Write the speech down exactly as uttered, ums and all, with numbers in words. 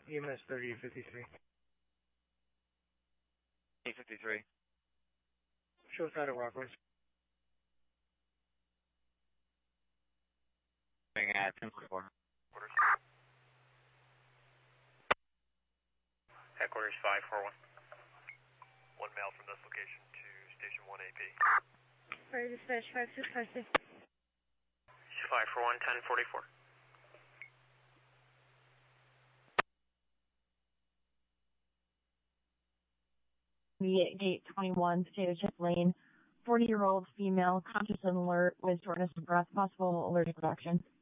E M S thirty fifty-three. eight fifty-three. Show side of Rockwoods. At ten forty-four. Headquarters five four one. One mail from this location to Station one A P. Fire dispatch five six five six. five four one, ten forty-four. Gate twenty-one, State of Chip Lane. forty-year-old female, conscious and alert, with shortness of breath, possible allergic reaction.